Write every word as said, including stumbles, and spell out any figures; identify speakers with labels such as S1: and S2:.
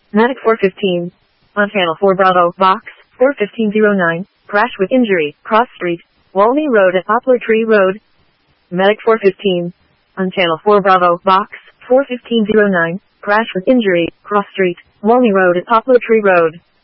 S1: Medic four fifteen. On channel four Bravo, box, four fifteen oh nine, crash with injury, cross street, Walney Road at Poplar Tree Road. Medic four fifteen. On channel four Bravo, box, four fifteen oh nine, crash with injury, cross street, Walney Road at Poplar Tree Road.